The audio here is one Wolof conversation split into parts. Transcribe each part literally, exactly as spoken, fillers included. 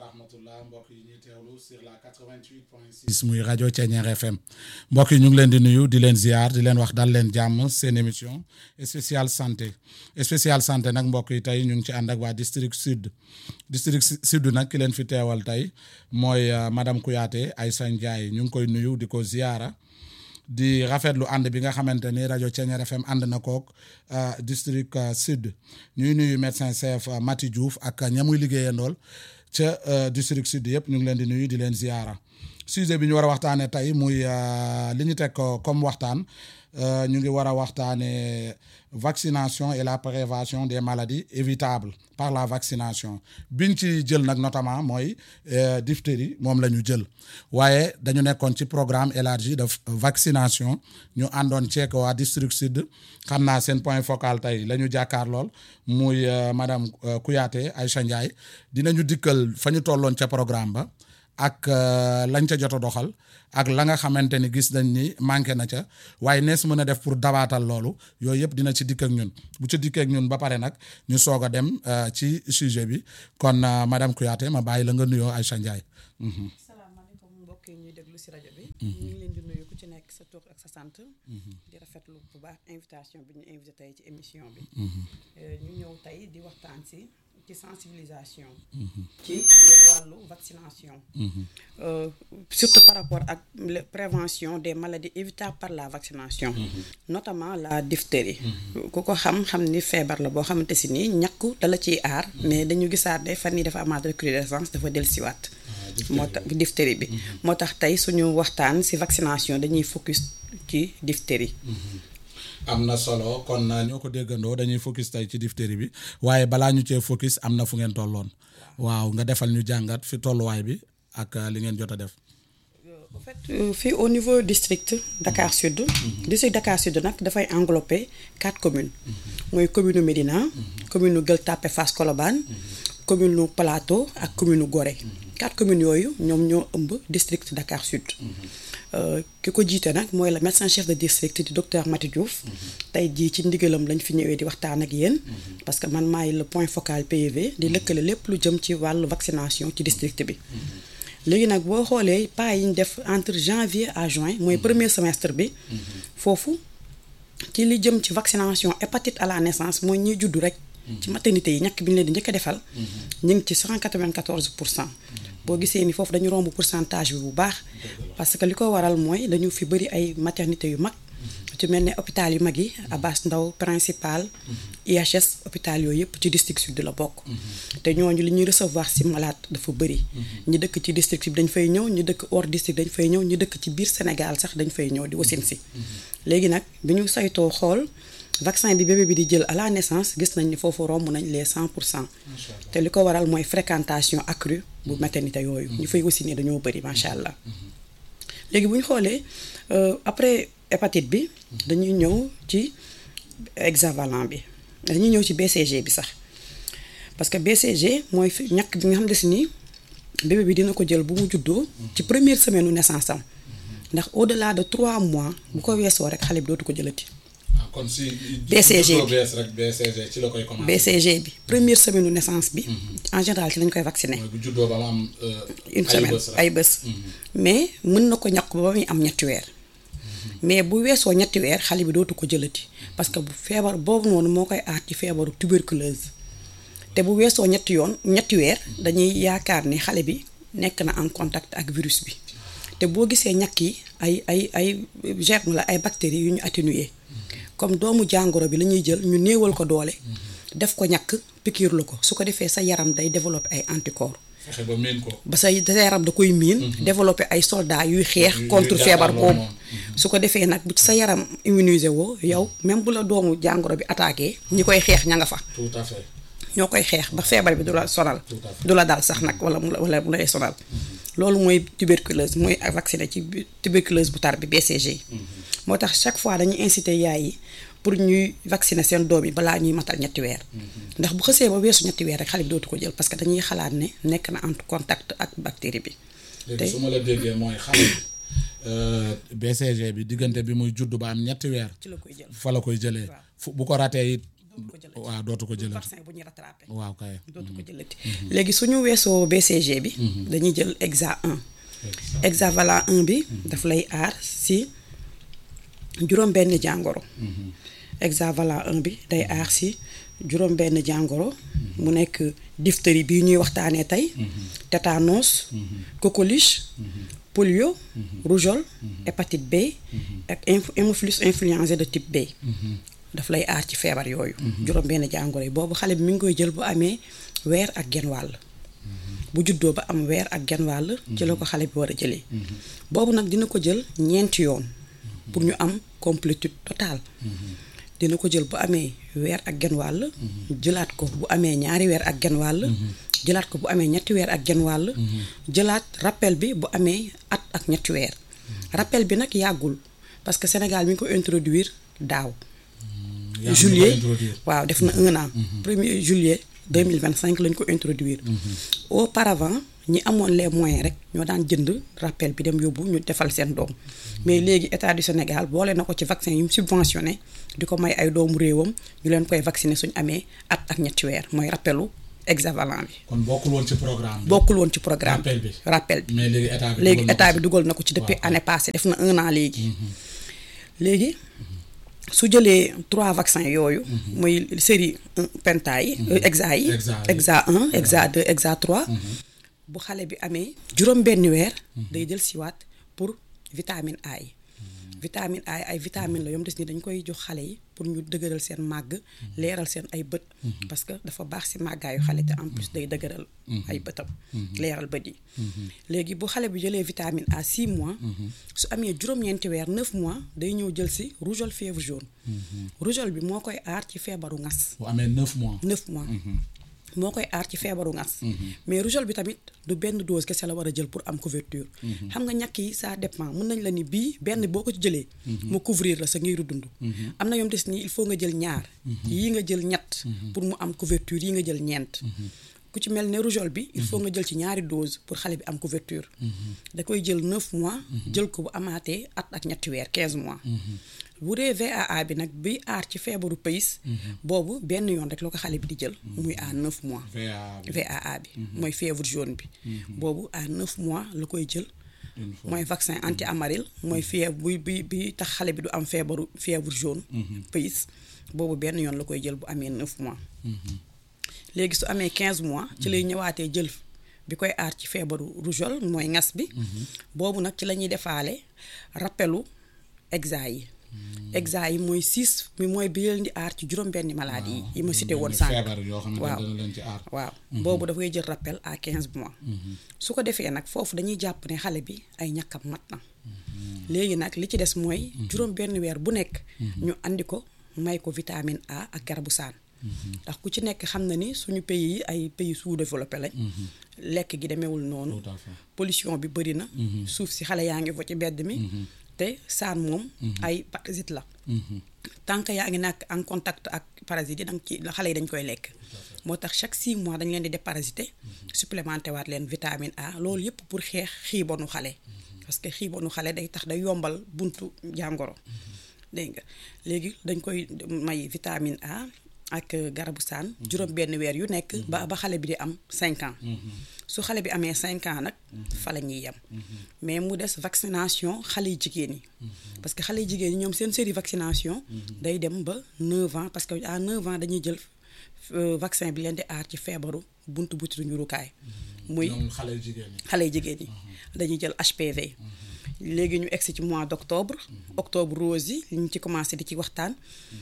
rahmatullah mbokk yi ñuy teewlu sur la quatre-vingt-huit point six muy rajo Thiéniere F M mbokk yi ñu ngi leen di nuyu di leen ziar di leen wax dal leen jàmm seen émission spéciale santé spéciale santé nag mbokk yi tey ñu ngi ci ànd ak waa district sud district sud nag ki leen fi teewal tey mooy madame Kouyaté Aïssa Ndiaye ñu ngi koy nuyu di ko ziara di rafetlu ànd bi nga xamante ni rajo Thiéniere F M ànd na kook district sud ñuy nuyu médecin chef Mati Diouf ak ña muy liggéeyandool ca district sud yëpp ñu ngi leen di nuyu di leen ziara sujet bi ñu war a waxtaanee tey muy li ñu teg comme waxtaan ñu ngi war a waxtaanee vaccination et la prévention des maladies évitables par la vaccination biñ ci jël nag notamment mooy diphtérie moom la ñu jël waaye dañu nekkoon ci programme élargi de vaccination ñu àndoon ceek waa district sud xam naa seen point focal tey la ñu jàkkaar lool muy madame Kouyaté Aïssa Ndiaye dinañu dikkal fa ñu tolloon ca programme ba ak lañ ca jot a doxal ak la nga xamante ni gis nañ ni manqué na ca waaye nees mën a def pour dabaatal loolu yooyu yëpp dina ci dikk ak ñun bu ci dikkee ak ñun ba pare nag ñu soog a dem ci sujet bi kon madame Kouyaté ma bàyyi la nga nuyoo Aïssa Ndiaye. salaamaaleykum mbokk yi ñuy déglu si rajo bi. ñu ngi leen di nuyu ku ci nekk sa tur ak sa sant. di rafetlu bu baax invitation bi ñu invité tey ci émission bi. ñu ñëw tey di waxtaan si. ci sensibilisation ci wàllu vaccination surtout par rapport ak prévention des maladies évitables par la vaccination notamment la diphtérie ku ko xam-xam ni feebar la boo xamante si nii ñàkku dala ciy aar mais dañu gisaat de fan yi dafa amaat recrudescence dafa dellusiwaat moo tax diphtérie bi moo tax tey suñu waxtaan si vaccination dañuy focus ci diphtérie am na solo kon ñoo ko déggandoo dañuy focus tey ci diphtérie bi waaye balaa ñu cee focus am na fu ngeen tolloon waaw nga defal ñu jàngat fi tolluwaay bi ak li ngeen jot a def. en fait fii au niveau district Dakar Sud. district Dakar Sud nag dafay englober quatre communes. mooy commune Médina. commune Gueule Tapée Fass Colobane. commune Plateau ak commune Gorée. quatre communes yooyu ñoom ñoo ëmb district Dakar Sud. ki ko jiite nag mooy la médecin chef de district di docteur Mati Diouf. tey jii ci ndigalam lañ fi ñëwee di waxtaan ak yéen. parce que man maay le point focal P V di lëkkale lépp lu jëm ci wàllu vaccination ci district bi. léegi nag boo xoolee pas yi ñu def entre janvier à juin mooy premier semestre bi. foofu ci li jëm ci vaccination hépatite à la naissance mooy ñuy juddu rek. ci maternité yi ñàkk bi ñu leen di njëkk a defal. ñu ngi ci cent quatre-vingt-quatorze pour cent. boo gisee ni foofu dañu romb pourcentage bi bu baax. parce que li ko waral mooy dañu fi bëri ay maternité yu mag. ci mel ne hôpital yu mag yi Abass Ndao principal. I H S hôpital yooyu yëpp ci district sud la bokk. te ñooñu li ñuy recevoir si malade dafa bëri. ñi dëkk ci district bi dañ fay ñëw ñi dëkk hors district dañ fay ñëw ñi dëkk ci biir Sénégal sax dañ fay ñëw di wasin si. léegi nag bi ñu saytoo xool. vaccin bi bébé bi di jël à la naissance gis nañ ni foofu romb nañ les cent pour cent te li ko waral mooy fréquentation accrue bu maternité yooyu ñu fay aussi ne dañoo bëri macha allah. léegi bu ñu xoolee après hépatite bi dañuy ñëw ci hexavalent bi dañuy ñëw ci B C G bi sax parce que B C G mooy fi ñàkk bi nga xam ne si ni bébé bi dina ko jël bu mu juddoo ci première semaine u naissance am ndax au delà de trois mois bu ko weesoo rek xale bi dootu ko jëlati. kon si B C G bi rek B C G ci la koy commencé. B C G bi première semaine de naissance bi. en général ci lañ koy vacciner. mooy bu juddoo ba mu am. une semaine ay bés. mais mën na ko ñàkk ba ba muy am ñetti weer. mais bu weesoo ñetti weer xale bi dootu ko jëlati. parce que bu feebar boobu noonu moo koy aar ci feebaru tuberculose. te bu weesoo ñetti yoon ñetti weer dañuy yaakaar ni xale bi nekk na en contact ak virus bi. te boo gisee ñàkk yi ay ay ay germes la ay bactéries yu ñu atténuer. comme doomu jàngoro bi la ñuy jël ñu néewal ko doole def ko ñàkk piqûre la ko su ko defee sa yaram day développer ay anticorps. fexe ba miin ko. ba sa yaram da koy miin. développer ay soldats yuy xeex. contre feebar boobu. su ko defee nag bu sa yaram immunisé woo yow même bu la doomu jàngoro bi attaqué ñi koy xeex ña nga fa. tout à fait. ñoo koy xeex ba feebar bi du la sonal. du la dal sax nag wala mu la wala mu lay sonal. loolu mooy tuberculose mooy vacciné ci tuberculose bu tar bi B C G. moo tax chaque fois dañuy inciter yaay yi pour ñuy vacciner seen doom yi balaa ñuy matal ñetti weer. ndax bu xësee ba weesu ñetti weer rek xale bi dootu ko jël parce que dañuy xalaat ne nekk na en contact ak bactérie bi. léegi su ma la déggee mooy xale bi B C G bi diggante bi muy judd ba am ñetti weer. ci la koy jël fa la koy jëlee. fu bu ko ratee it dootu ko jëlati. waaw dootu ko jëlati vaccin bu ñuy rattrapé. waaw kay. dootu ko jëlati. léegi suñu weesoo B C G bi. dañuy jël Exa un. Hexavalent un bi. daf lay aar si juróom benn jàngoro. Hexavalent un bi day aar si juróom benn jàngoro. mu nekk diphtérie bii ñuy waxtaanee tey. tétanos. coqueluche. polio. rougeole. hépatite B. ak hémophilus influenzae de type B. daf lay aar ci feebar yooyu. juróom benn jàngoro yi boobu xale bi mi ngi koy jël bu amee weer ak genn wàll. bu juddoo ba am weer ak genn wàll. ci la ko xale bi war a jëlee. boobu nag dina ko jël ñeenti yoon. pour ñu am complétude totale. dina ko jël bu amee weer ak genn wàll. jëlaat ko bu amee ñaari weer ak genn wàll. jëlaat ko bu amee ñetti weer ak genn wàll. jëlaat rappel bi bu amee at ak ñetti weer. rappel bi nag yàggul parce que Sénégal mi ngi ko introduire daaw. juillet waaw def na un an. premier juillet deux mille vingt cinq lañ ko introduire. auparavant ñi amoon les moyens rek ñoo daan jënd rappel bi dem yóbbu ñu defal seen doom. mais léegi état du Sénégal boole na ko ci vaccin yu mu subventionné di ko may ay doomu réewam ñu leen koy vacciner suñu amee at ak ñetti weer mooy rappelu hexavalent bi. kon bokkul woon ci programme bi. bokkul woon ci programme rappel bi rappel bi. mais léegi état bi léegi état bi dugal na ko ci depuis année passée def na un an léegi. léegi su jëlee trois vaccins yooyu. muy série penta yi. hexa yi hexa un hexa deux hexa trois. bu xale bi amee juróom benn weer. day jël siwaat pour vitamine A yi. vitamine A ay vitamine la yom des ni dañ koy jox xale yi pour ñu dëgëral seen màgg. leeral seen ay bët. parce que dafa baax si màggaayu xale te en plus day dëgëral ay bëtam. leeral bët yi. léegi bu xale bi jëlee vitamine A six mois. su amee juróom-ñeenti weer neuf mois day ñëw jël si rougeole fièvre jaune. rougeole bi moo koy aar ci feebaru ngas. bu amee neuf mois. neuf mois. moo koy aar ci feebaru ngas. mais rougeole bi tamit du benn dose kese la war a jël pour am couverture. xam nga ñàkk yi ça dépend mën nañ la ni bii benn boo ko ci jëlee. mu couvrir la sa ngiru dund. am na yoom des ni il faut nga jël ñaar. yii nga jël ñett. pour mu am couverture yi nga jël ñeent. ku ci mel ne rougeole bi il faut nga jël ci ñaari dose pour xale bi am couverture. da koy jël neuf mois. jël ko bu amaatee at ak ñetti weer quinze mois. bu dee V A A bi nag bi aar ci feebaru pays. boobu benn yoon rek la ko xale bi di jël. muy à neuf mois. V A A bi mooy fièvre jaune bi. boobu à neuf mois la koy jël. mooy vaccin anti amaril mooy fièvre buy bi bi tax xale bi du am feebaru fièvre jaune. pays boobu benn yoon la koy jël bu amee neuf mois. léegi su amee quinze mois ci lay ñëwaatee jël bi koy aar ci feebaru rougeole mooy ngas bi. boobu nag ci la ñuy defaale rappelu hexa yi. hexa yi mooy six mi mooy bi leen di aar ci juróom-benni maladie yi yi ma cité woon sànq. waaw waaw boobu dafay jël rappel à quinze mois. su ko defee nag foofu dañuy jàpp ne xale bi ay ñàkkam mat na. léegi nag li ci des mooy. juróom-benn weer bu nekk. ñu andi ko may ko vitamine A ak garabu saan. ndax ku ci nekk xam na ni suñu pays yi ay pays sous-développé lañ. lekk gi demeewul noonu. pollution bi bëri na. suuf si xale yaa ngi fo ci mbedd mi. te saan moom ay parasite la. tant que yaa ngi nekk en contact ak parasite yi danga ci xale yi dañ koy lekk. moo tax chaque six mois dañ leen di déparasiter. supplémenté waat leen vitamine A loolu yëpp pour xeex xiibonu xale. parce que xiibonu xale day tax day yombal buntu jàngoro. dégg nga léegi dañ koy may vitamine A ak garabu saan juróom benn weer yu nekk ba ba xale bi di am cinq ans. su xale bi amee cinq ans nag fa la ñuy yem. mais mu des vaccination xale yu jigéen yi. parce que xale yu jigéen ñi ñoom seen série vaccination. day dem ba neuf ans parce que à neuf ans dañuy jël vaccin bi leen di aar ci feebaru buntu butitu njurukaay. muy xale yu jigéen ñi. xale yu jigéen ñi dañuy jël H P V. léegi ñu egsi ci mois d' octobre. octobre rose yi ñu ci commencé di ci waxtaan.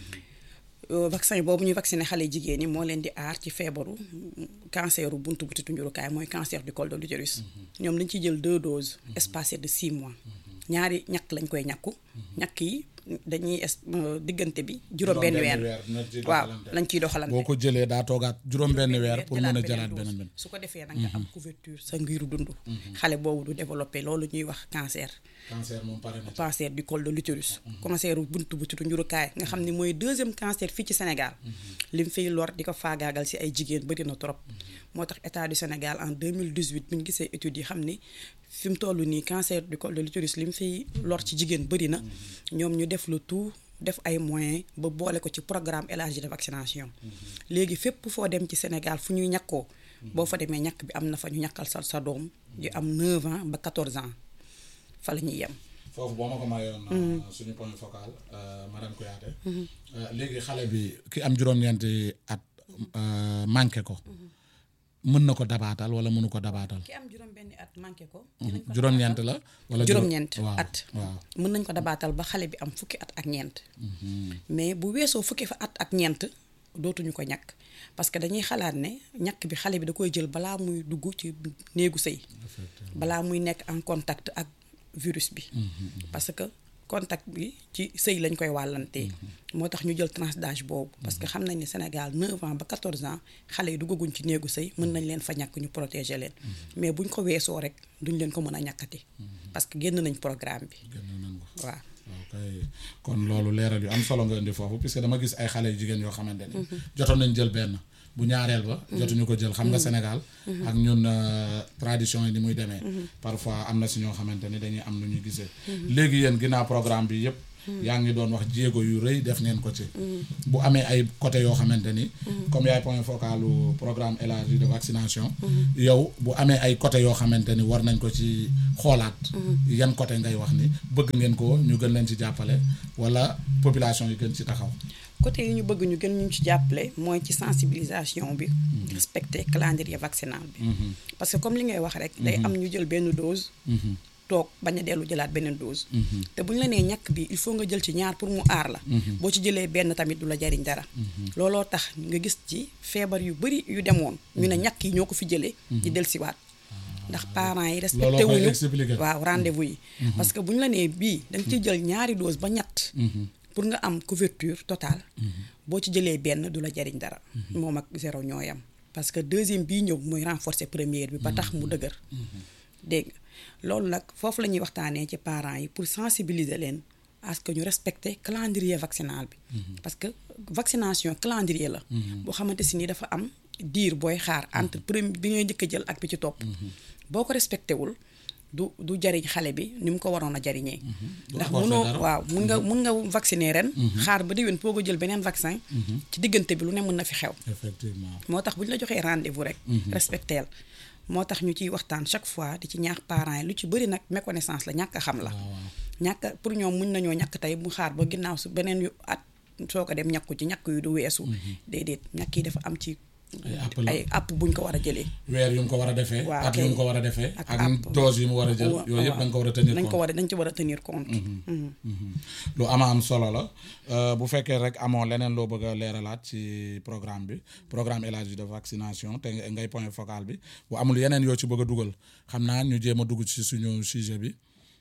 vaccin boobu ñuy vacciné xale jigéen ñi moo leen di aar ci feebaru canceru buntu butitu njurukaay mooy cancer du col de l'utérus. ñoom dañ ciy jël deux doses espacées de six mois. ñaari ñàkk lañ koy ñàkku. ñàkk yi dañuy es diggante bi. juróom benn weer waaw lañ ciy doxalante. boo ko jëlee daa toogaat juróom benn weer pour mën a jëlaat beneen benn. su ko defee nag nga am couverture sa ngiru dund. xale boobu du développé loolu ñuy wax cancer. cancer moom pare na cancer du col de l'utérus. cancer buntu butitu njurukaay nga xam ni mooy deuxième cancer fii ci Sénégal. lim fiy lor di ko faagaagal si ay jigéen bëri na trop. moo tax état du Sénégal en deux mille dix-huit bi ñu gisee études yi xam ni fi mu toll nii cancer du col de l'utérus lim fiy lor ci jigéen bëri na. ñoom ñu def le tout def ay moyens ba boole ko ci programme élargi de vaccination léegi fépp foo dem ci Sénégal fu ñuy ñàkkoo boo fa demee ñàkk bi am na fa ñu ñàkkal sa sa doom yu am neuf ans ba quatorze ans fa la ñuy yem. foofu boo ma ko mayoon suñu point focal madame Kouyaté léegi xale bi ki am juróom-ñeenti at manqué ko mën na ko dabaatal wala mënu ko dabaatal. ki am juróom-benni at manqué ko. juróom-ñeent la. wala juróom-ñeent waaw at. waaw mën nañ ko dabaatal ba xale bi am fukki at ak ñeent. mais bu weesoo fukki fa at ak ñeent dootuñu ko ñàkk parce que dañuy xalaat ne ñàkk bi xale bi da koy jël balaa muy dugg ci néegu sëy. balaa muy nekk en contact ak virus bi. parce que contact bi ci sëy lañ koy wàllantee. moo tax ñu jël tranche d'âge boobu. parce que xam nañ ne Sénégal neuf ans ba quatorze ans xale yi duggaguñ ci néegu sëy mën nañ leen fa ñàkk ñu protéger leen. mais buñ ko weesoo rek duñ leen ko mën a ñàkkati. parce que génn nañ programme bi. génn nañ ko waaw. ok kon loolu leeral yu am solo nga indi foofu puisque dama gis ay xale yu jigéen yoo xamante ni. jotoon nañ jël benn bu ñaareel ba. jotuñu ko jël xam nga Sénégal. ak ñun tradition yi ni muy demee. parfois am na si ñoo xamante ni dañuy am lu ñu gisee. léegi yéen ginnaaw programme bi yëpp. yaa ngi doon wax jéego yu rëy def ngeen ko ci. bu amee ay côté yoo xamante ni. comme yaay point focalu programme élargi de vaccination. yow bu amee ay côté yoo xamante ni war nañ ko ci xoolaat. yan côté ngay wax ni bëgg ngeen ko ñu gën leen ci jàppale wala population yi gën ci taxaw. côté yi ñu bëgg ñu gën ñu ci jàppale mooy ci sensibilisation bi. respecter calendrier vaccinal bi. parce que comme li ngay wax rek. day am ñu jël benn dose. toog bañ a dellu jëlaat beneen dose. te bu ñu la nee ñàkk bi il faut nga jël ci ñaar pour mu aar la. boo ci jëlee benn tamit du la jariñ dara. looloo tax nga gis ci feebar yu bari yu demoon. ñu ne ñàkk yi ñoo ko fi jëlee. di dellusiwaat ndax parents yi respecté wuñu waaw rendez-vous yi. parce que bu ñu la nee bii da nga ciy jël ñaari dose ba ñett. pour nga am couverture totale. boo ci jëlee benn du la jariñ dara. moom ak zéro ñoo yam parce que deuxième bii ñëw mooy renforcer première bi ba tax mu dëgër. dégg nga loolu nag foofu la ñuy waxtaanee ci parents yi pour sensibiliser leen à ce que ñu respecter calendrier vaccinal bi. parce que vaccination calendrier la. boo xamante si ni dafa am diir booy xaar entre premier bi ngay njëkk a jël ak bi ci topp. boo ko respecté wul du du jariñ xale bi ni mu ko waroon a jariñee. ndax munoo waaw mun nga mun nga vacciner ren. xaar ba déwén foo ko jël beneen vaccin. ci diggante bi lu ne mën na fi xew. effectivement moo tax bu ñu la joxee rendez-vous rek. respecteel moo tax ñu ciy waxtaan chaque fois di ci ñaax parents yi lu ci bëri nag méconnaissance la ñàkk a xam la. ñàkk pour ñoom muñ nañoo ñàkk tey mu xaar ba ginnaaw su beneen yu at soo ko dem ñàkku ci ñàkk yu du weesu. déedéet ñàkk yi dafa am ci. ay app buñ ko war a jëlee. weer yu mu ko war a defee. waaw at yu mu ko war a defee. ak ak dose yi mu war a jël. yooyu yëpp da nga ko war a tenir compte dañ ko war a dañ ci war a tenir compte. lu ama am solo la bu fekkee rek amoo leneen loo bëgg a leeralaat ci programme bi programme élargi de vaccination te ngay point focal bi bu amul yeneen yoo ci bëgg a dugal xam naa ñu jéem a dugg ci suñu sujet bi.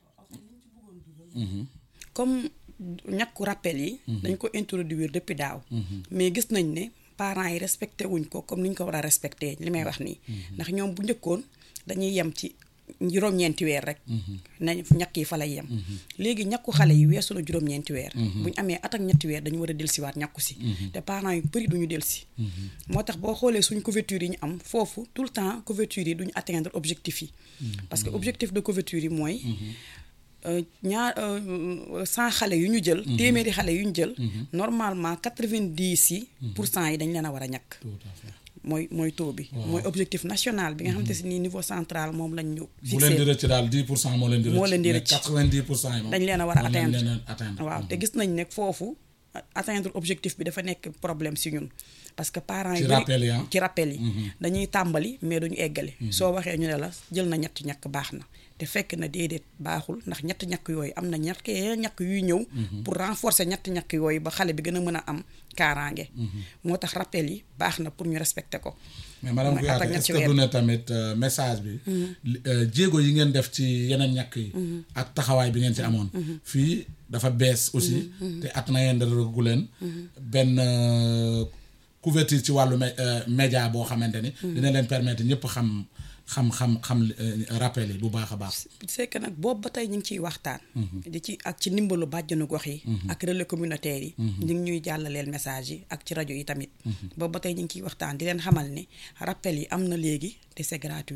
comme ñàkku rappel yi. dañ ko introduire depuis daaw. mais gis nañ ne. parents yi respecté wuñ ko comme ni ñu ko war a respecté li may wax nii. ndax ñoom bu njëkkoon dañuy yem ci juróom-ñeenti weer rek. nañ ñàkk yi fa lay yem. léegi ñàkku xale yi weesu na juróom-ñeenti weer. bu ñu amee at ak ñetti weer dañu war a dellusiwaat ñàkku si. te parents yu bëri duñu dellusi. moo tax boo xoolee suñ couverture yi ñu am foofu tout le temps couverture yi duñu atteindre objectif yi. parce que objectif de couverture yi mooy. ñaar cent xale yu ñu jël. téeméeri xale yu ñu jël. normalement quatre-vingt-dix yi. pour cent yi dañ leen a war a ñàkk. mooy mooy taux bi. mooy objectif national bi nga xamante si nii niveau central moom lañ ñu. fixé bu leen di rëcc daal dix pour cent moo leen di rëcc. moo leen di rëcc quatre-vingt-dix pour cent yi moom dañ leen a war a atteindre atteindre waaw te gis nañ ne foofu atteindre objectif bi dafa nekk problème si ñun. parce que parents yi ci rappel yi ci rappel yi. dañuy tàmbali mais duñu eggale. soo waxee ñu ne la jël na ñetti ñàkk baax na. te fekk na déedéet baaxul ndax ñetti ñàkk yooyu am na ñàkk yeneen ñàkk yuy ñëw. pour renforcer ñetti ñàkk yooyu ba xale bi gën a mën a am kaaraange. moo tax rappel yi baax na pour ñu respecter ko. mais madame Kouyaté est-ce que du ne tamit message bi. jéego yi ngeen def ci yeneen ñàkk yi. ak taxawaay bi ngeen ci amoon. fii dafa bees aussi. te at na yéen daragu leen. benn couverture ci wàllu média boo xamante ni. dina leen permettre ñëpp xam. xam xam xam rappel yi bu baax a baax. c'est que nag boobu ba tey ñu ngi ciy waxtaan. di ci ak ci ndimbalu bàjjenu gox yi. ak relais communautaire yi. ñu ngi ñuy jàllaleel message yi ak ci rajo yi tamit. boobu ba tey ñu ngi ciy waxtaan di leen xamal ni rappel yi am na léegi te c'est gratuit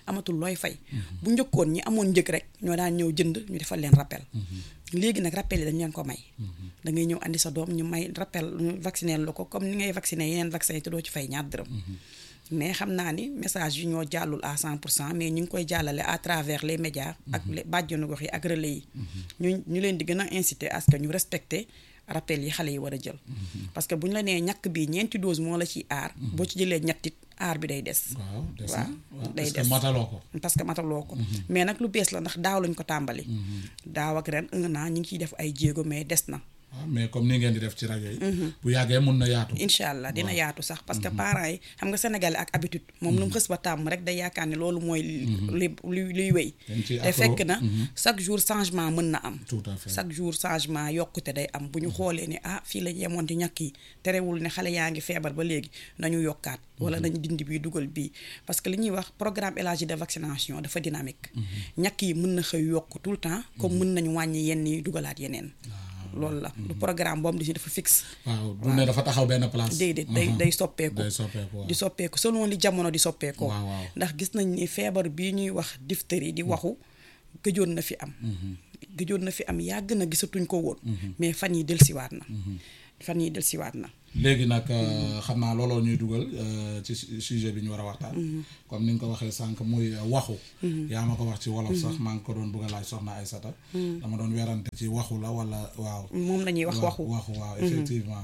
amatul looy fay. bu njëkkoon ñi amoon njëg rek ñoo daan ñëw jënd ñu defal leen rappel. léegi nag rappel yi dañ leen ko may. da ngay ñëw andi sa doom ñu may rappel ñu vacciner la ko comme ni ngay vacciner yeneen vaccin yi te doo ci fay ñaar dërëm. mais xam naa ni message yu ñoo jàllul à cent pour cent mais ñu ngi koy jàllale à travers les médias. ak les bàjjenu gox yi ak relais yi. ñu ñu leen di gën a inciter à ce que ñu respecter rappel yi xale yi war a jël. parce que bu ñu la nee ñàkk bi ñeenti dose moo la ciy aar. boo ci jëlee ñettit aar bi day des. waaw des waaw day des parce que mataloo ko. parce que mataloo ko. mais nag lu bees la ndax daaw lañ ko tàmbali. daaw ak ren un an ñu ngi ciy def ay jéego mais des na. waaw mais comme ni ngeen di def ci rajo yi. bu yàggee mun na yaatu. incha allah dina yaatu sax parce que parents yi xam nga sénégalais ak habitude moom lu mu xës ba tàmm rek day yaakaar ne loolu mooy. li li luy wéy. te fekk na chaque jour changement mën na am. tout à fait chaque jour changement yokkute day am bu ñu xoolee ne ah fii la yemoon ci ñàkk yi terewul ne xale yaa ngi feebar ba léegi nañu yokkaat. wala nañu dindi bii dugal bii parce que li ñuy wax programme élargi de vaccination dafa dynamique. ñàkk yi mën na xëy yokk tout le temps comme mën nañu wàññi yenn yi dugalaat yeneen. loolu la du programme boobu di dafa fixe. waaw du ne dafa taxaw benn place. déedéet day day soppeeku. day soppeeku di soppeeku selon li jamono di soppeekoo. waaw waaw ndax gis nañ ni feebar bii ñuy wax diphtérie di waxu gëjoon na fi am. gëjoon na fi am yàgg na gisatuñ ko woon. mais fan yi dellusiwaat na. fan yi dellusiwaat na. léegi nag xam naa looloo ñuy dugal ci sujet bi ñu war a waxtaan. comme ni nga ko waxee sànq muy waxu. yaa ma ko wax ci wolof sax maa ngi ko doon bëgg a laaj soxna Aïssata. dama doon werante ci waxu la wala waaw. moom la ñuy wax waxu waxu waaw effectivement.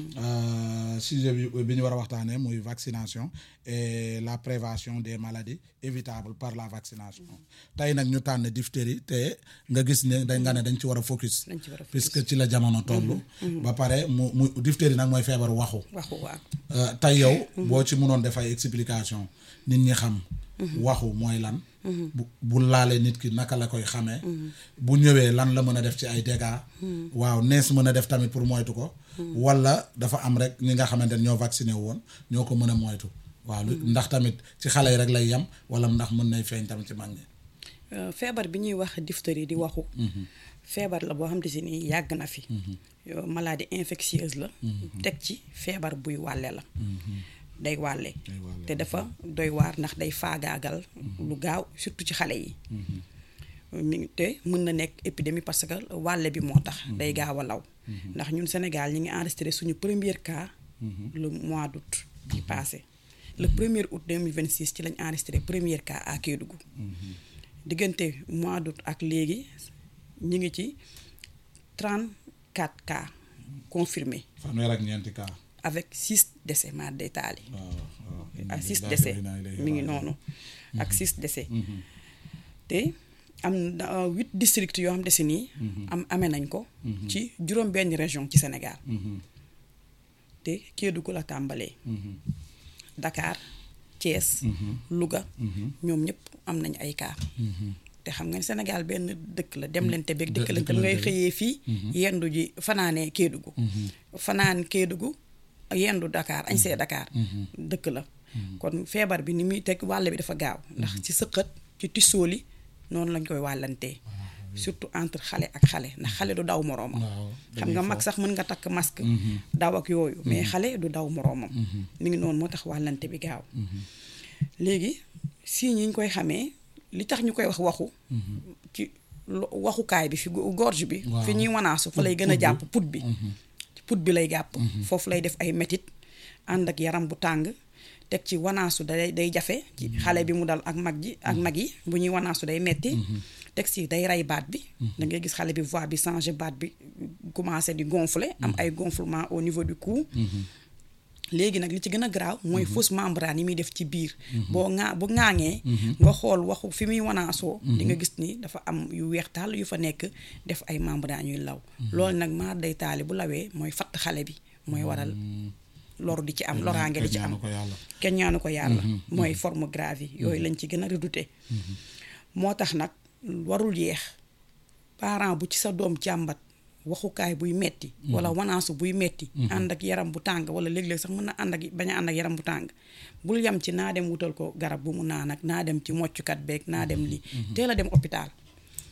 sujet bi bi ñu war a waxtaanee muy vaccination et la prévention des maladies évitables par la vaccination. tey nag ñu tànn diphtérie te nga gis ne dañ nga ne dañ ci war a focus. dañ ci war a focus puisque ci la jamono toll. ba pare mu mu diphtérie nag mooy feebar waxu waxu waaw tey yow boo ci mënoon def ay explication nit ñi xam waxu mooy lan bu bu laalee nit ki naka la koy xamee bu ñëwee lan la mën a def ci ay dégâts waaw nees mën a def tamit pour moytu ko wala dafa am rek ñi nga xamante ne ñoo vacciné woon ñoo ko mën a moytu waaw ndax tamit ci xale yi rek lay yem wala ndax mën nay feeñ tamit ci mag ñi feebar bi ñuy wax diphtérie di waxu feebar la boo xam te si nii yàgg na fi maladie infectieuse la teg ci feebar buy wàlle la day wàlle te dafa doy waar ndax day faagaagal lu gaaw surtout ci xale yi mi te mën na nekk épidémie parce que wàlle bi moo tax day gaaw a law ndax ñun Sénégal ñi ngi enregistré suñu premier cas le mois d'août bi passé le premier août deux mille vingt-six ci lañ enregistré premier cas à Kédougou diggante mois d'août ak léegi ñi ngi ci trente-quatre cas confirmés. fanweer ak ñeenti cas. avec six décès maar day taali. waaw ak six décès mi ngi noonu. ak six décès. te am na huit districts yoo xam ne si nii. am amee nañ ko. ci juróom benn région ci Sénégal. te Kédougou la tàmbalee. Dakar Thiès. Louga. ñoom ñëpp am nañ ay cas. te xam nga Sénégal benn dëkk la dem leen te beeg dëkk leen te ngay xëyee fii yendu ji fanaanee Kédougou fanaan Kédougou yendu Dakar añ see Dakar dëkk la kon feebar bi ni muy teg wàll bi dafa gaaw ndax ci sëqët ci tissooli noonu lañ koy wàllantee surtout entre xale ak xale ndax xale du daw moroomam xam nga mag sax mën nga takk masque daw ak yooyu mais xale du daw moroomam mi ngi noonu moo tax wàllante bi gaaw léegi signes yi ñu koy xamee li tax ñu koy wax waxu ci waxukaay bi fi gorge bi fi ñuy wanaasu fa lay gën a jàpp put bi put bi lay jàpp foofu lay def ay métit ànd ak yaram bu tàng teg ci wanaasu day day jafe ci xale bi mu dal ak mag ji ak mag yi bu ñuy wanaasu day metti teg ci day rey baat bi da ngay gis xale bi voix bi changé baat bi commencé di gonfler am ay gonflement au niveau du cou léegi nag li ci gën a garaaw mooy fausse membrane yi muy def ci biir boo ŋaa bu ŋaaŋee nga xool waxu fi muy wanaasoo di nga gis ni dafa am yu weex taal yu fa nekk def ay membrane yuy law loolu nag maar day taali bu lawee mooy fatt xale bi mooy waral loru di ci am loraange di ci am kenn ñaanu ko yàlla mooy forme grave yi yooyu lañ ci gën a redouté moo tax nag warul yeex parent bu ci sa doom jàmbat waxukaay buy metti wala wanaasu buy metti ànd ak yaram bu tàng wala léeg-léeg sax mën na ànd ak bañ a ànd ak yaram bu tàng bul yam ci naa dem wutal ko garab bu mu naan ak naa dem ci moccukat beeg naa dem li teel a dem hôpital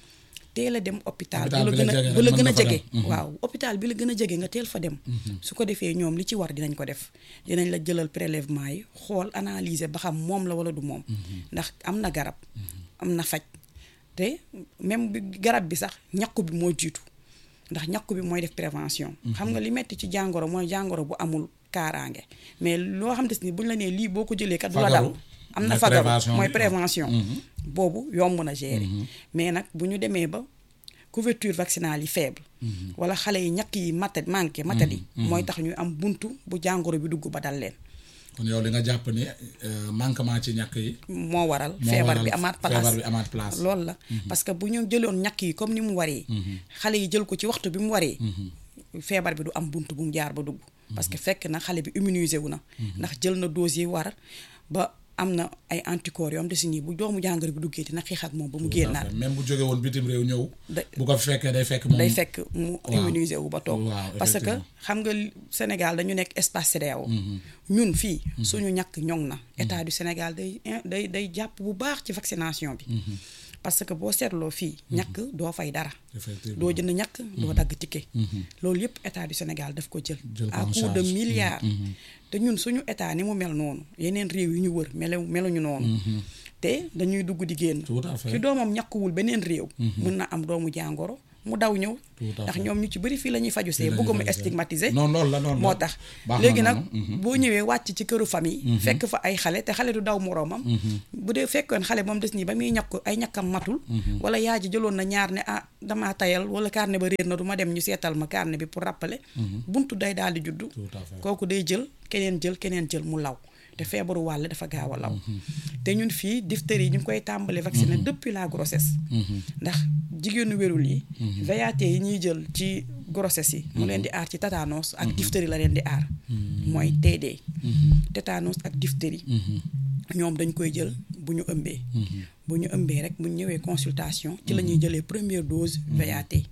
teel a dem hôpital Hôpital bu bi la la gën a jege bu la rek gën mën a nga fa jege dem. waaw hôpital bi la gën a jege nga teel fa dem su ko defee ñoom li ci war dinañ ko def dinañ la jëlal prélèvement yi xool analyser ba xam moom la wala du moom ndax am na garab am na faj te même bi garab bi sax ñàkku bi moo jiitu ndax ñàkku bi mooy def prévention xam nga li metti ci jàngoro mooy jàngoro bu amul kaaraange mais loo xam te ni buñ la nee lii boo ko jëlee kat du la dal am na fagaru mooy prévention boobu yomb na gérer mais nag bu ñu demee ba couverture vaccinale yi faible wala xale yi ñàkk yi mata manqué matadi mooy tax ñu am buntu bu jàngoro bi dugg ba dal leen kon yow li nga jàpp ni manquement ci ñàkk yi moo waral feebar bi amaat place feebar bi amaat place loolu la parce que bu ñu jëloon ñàkk yi comme ni mu waree xale yi jël ko ci waxtu bi mu waree feebar bi du am buntu bu mu jaar ba dugg parce que fekk na xale bi immunisé wu na ndax jël na dose yi war ba am na ay anticorps yoo am si nii bu doomu jàngoro bi duggee dina xeex ak moom ba mu génnaat même bu jóge woon bitim réew ñëw da bu ko fekkee day fekk moom day fekk mu immunisé wu ba toog waaw, parce que xam nga Sénégal dañu nekk espace C E D E A O ñun fii suñu ñàkk ñoŋ na état du Sénégal day day day jàpp bu baax ci vaccination bi parce que boo seetloo fii ñàkk doo fay dara doo jënd ñàkk doo dagg ticket loolu yëpp état du Sénégal daf ko jël à coup de milliards te ñun suñu état ni mu mel noonu yeneen réew yu ñu wër melu meluñu noonu te dañuy dugg di génn ki doomam ñàkkuwul beneen réew mën na am doomu jàngoro mu daw ñëw ndax ñoom ñu ci bëri fii la ñuy faju see bëgguma stigmatiser non loolu la noonu moo tax léegi nag boo ñëwee wàcc ci këru famille fekk fa ay xale te xale du daw moroomam bu dee fekkoon xale moom des nii ba muy ñàkk ay ñàkkam matul wala yaa ji jëloon na ñaar ne ah damaa tayal wala carnet ba réer na du ma dem ñu seetal ma carnet bi pour rappeler buntu day daal di juddu kooku day jël keneen jël keneen jël mu law te feebaru wàll dafa gaaw a law te ñun fii diphtérie ñu ngi koy tàmbali vacciner depuis la grossesse ndax jigéenu wérul yi V A T yi ñuy jël ci grossesse yi mu leen di aar ci tétanos ak diphtérie la leen di aar mooy T D tétanos ak diphtérie ñoom dañ koy jël bu ñu ëmbee bu ñu ëmbee rek bu ñu ñëwee consultation ci la ñuy jëlee première dose V A T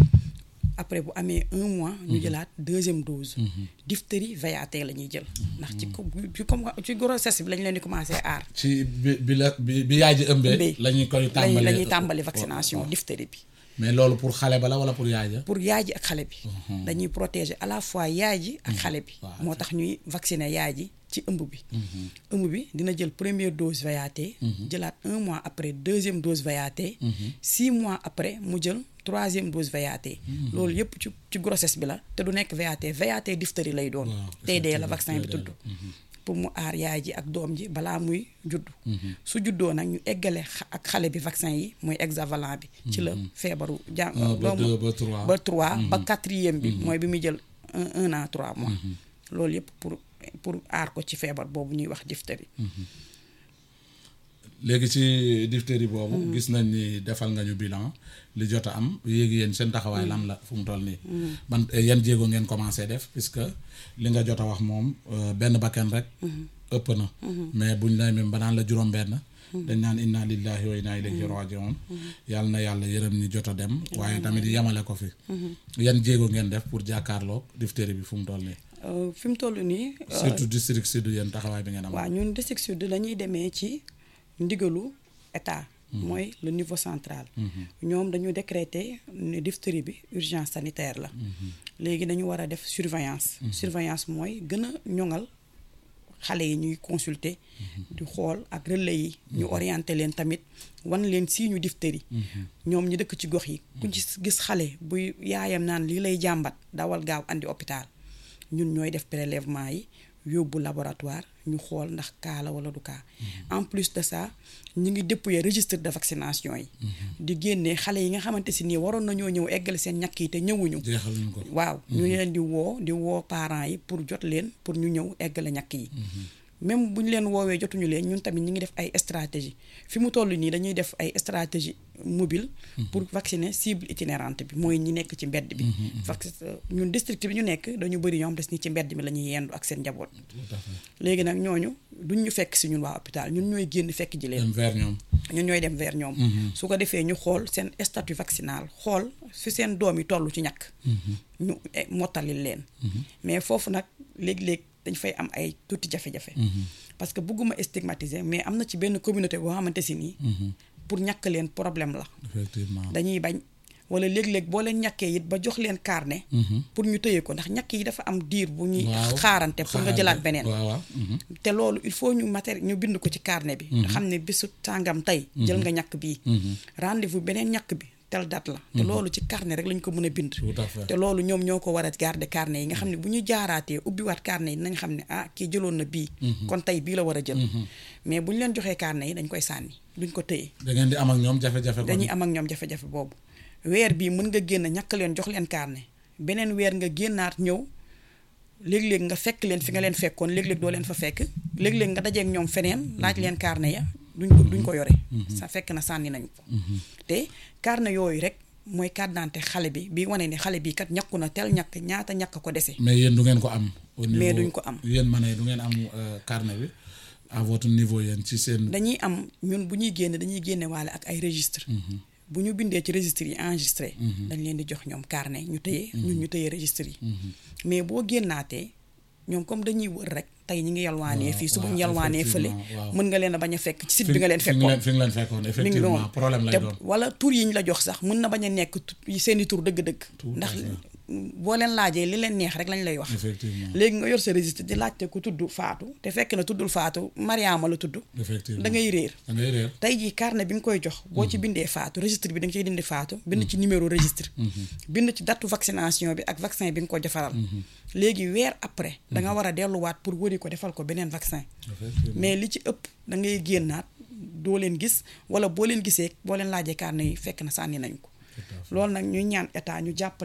après bu amee un mois ñu jëlaat deuxième dose diphtérie V A T la ñuy jël ndax ci ci comme ci grossesse bi lañ leen di commencé aar ci bi bi la bi bi yaay ji ëmbee la ñuy koy tàmbali la ñuy tàmbali vaccination diphtérie bi mais loolu pour xale ba la wala pour yaay ja pour yaay ji ak xale bi dañuy protéger à la fois yaay ji ak xale bi moo tax ñuy vacciner yaay ji ci ëmb bi ëmb bi dina jël première dose V A T jëlaat un mois après deuxième dose V A T six mois après mu jël troisième dose V A T loolu yëpp ci ci grossesse bi la te du nekk V A T V A T diphtérie lay doon T D la vaccin bi tudd pour mu aar yaay ji ak doom ji balaa muy juddu su juddoo nag ñu eggale ak xale bi vaccin yi mooy hexavalent bi ci la feebaru jàng doomu ba trois ba quatrième bi mooy bi muy jël un un an trois mois loolu yëpp pour pour aar ko ci feebar boobu ñuy wax diphtérie léegi ci diphtérie boobu gis nañ ni defal nga ñu bilan li jot a am yéegi yéen seen taxawaay lan la fu mu toll nii ban yan jéego ngeen commencé def puisque li nga jot a wax moom benn bakkan rek ëpp na mais buñ lay même ba naan la juróom benn dañ naan inna lillahi wa inna ilayhi raji'un yàlla na yàlla yërëm ñi jot a dem waaye tamit yemale ko fi yan jéego ngeen def pour jàkkaarloog diphtérie bi fu mu toll nii fi mu toll nii surtout district sud yéen taxawaay bi ngeen am waaw ñun district sud la ñuy demee ci ndigalu état mooy le niveau central ñoom dañu décréter ne diphtérie bi urgence sanitaire la léegi dañu war a def surveillance surveillance mooy gën a ñoŋal xale yi ñuy consulter di xool ak relais yi ñu orienté leen tamit wan leen si ñu diphtérie ñoom ñu dëkk ci gox yi ku gis gis xale buy yaayam naan lii lay jàmbat dawal gaaw andi hôpital ñun ñooy def prélèvement yi yóbbu laboratoire ñu xool ndax cas la wala du cas en plus de ça ñu ngi dépouiller registre de vaccination yi di génnee xale yi nga xamante si nii waroon nañoo ñëw eggale seen ñàkk yi te ñëwuñu waaw ñu leen di woo di woo parents yi pour jot leen pour ñu ñëw eggale ñàkk yi même bu ñu leen woowee jotuñu leen ñun tamit ñu ngi def ay stratégie fi mu toll nii dañuy def ay stratégie mobile pour vacciner cible itinérante bi mooy ñi nekk ci mbedd bi parce que ñun district bi ñu nekk dañu bëri ñoom des ni ci mbedd mi la ñuy yendu ak seen njaboot léegi nag ñooñu duñ ñu fekk si ñun waa hôpital ñun ñooy génn fekk ji leen ñun ñooy dem vers ñoom su ko defee ñu xool seen statut vaccinal xool fi seen doom yi toll ci ñàkk ñu mottalil leen mais foofu nag léeg-léeg dañ fay am ay tuuti jafe-jafe parce que bëgguma stigmatiser mais am na ci benn communauté boo xamante si nii pour ñàkk leen problème la effectivement dañuy bañ wala léeg-léeg boo leen ñàkkee it ba jox leen carnet pour ñu tëye ko ndax ñàkk yi dafa am diir bu ñuy xaarante pour nga jëlaat beneen te loolu il faut ñu matéri ñu bind ko ci carnet bi nga xam ne bisu tàngam tey jël nga ñàkk bii rendez-vous beneen ñàkk bi tel date la te loolu ci carnet rek lañ ko mën a bind te loolu ñoom ñoo ko war a garder carnet yi nga xam ne bu ñu jaaraatee ubbiwaat carnet yi nañ xam ne ah kii jëloon na bii kon tey bii la war a jël mais bu ñu leen joxee carnet yi dañ koy sànni duñ ko téye da ngeen di am ak ñoom jafe-jafe dañuy am ak ñoom jafe-jafe boobu weer bii mën nga génn ñàkk leen jox leen carnet beneen weer nga génnaat ñëw léeg-léeg nga fekk leen fi nga leen fekkoon léeg-léeg doo leen fa fekk léeg-léeg nga dajeek ñoom feneen laaj leen carnet ya duñ ko duñ ko yore sa fekk na sànni nañ ko te carnet yooyu rek mooy carte d'identité xale bi bi wane ne xale bi kat ñàkku na tel ñàkk ñaata ñàkk ko dese mais yéen du ngeen ko am au niveau mais duñ ko am yéen ma ne du ngeen am carnet bi à votre niveau yéen ci seen dañuy am ñun bu ñuy génne dañuy génne waale ak ay registre bu ñu bindee ci registre yi enregistré dañ leen di jox ñoom carnet ñu tëye ñun ñu tëye registre yi mais boo génnaatee ñoom comme dañuy wër rek tey ñi ngi yalwaanee fii suba ñu yalwaanee fële mën nga leen a bañ a fekk ci site bi nga leen fekkoon fi nga leen fekkoon effectivement problème lay doon wala tur yi ñu la jox sax mën na bañ a nekk seeni tur dëgg-dëgg ndax boo leen laajee li leen neex rek lañ lay wax léegi nga yor sa registre di laajte ku tudd Fatou te fekk na tuddul Fatou Mariama la tudd da ngay réer tey jii carnet bi nga koy jox boo ci bindee Fatou registre bi da nga ciy dindi Fatou bind ci numéro registre bind ci datu vaccination bi ak vaccin bi nga ko defaral léegi weer après da nga war a delluwaat pour wëri ko defal ko beneen vaccin mais li ci ëpp da ngay génnaat doo leen gis wala boo leen gisee boo leen laajee carnet yi fekk na sànni nañ ko loolu nag ñuy ñaan état ñu jàppale